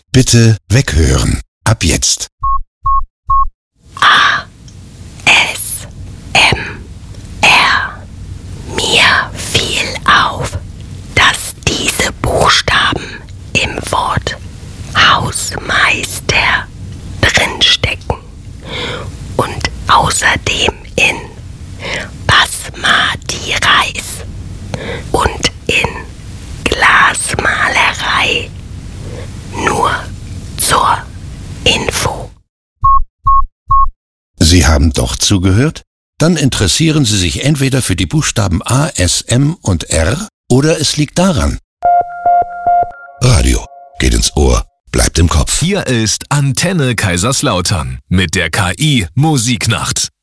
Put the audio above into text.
Bitte weghören. Ab jetzt. ASMR. Mir fiel auf, dass diese Buchstaben im Wort Hausmeister drinstecken und außerdem in Basmati Reis und in Glasmalerei. Nur zur Info. Sie haben doch zugehört? Dann interessieren Sie sich entweder für die Buchstaben A, S, M und R oder es liegt daran. Radio geht ins Ohr, bleibt im Kopf. Hier ist Antenne Kaiserslautern mit der KI Musiknacht.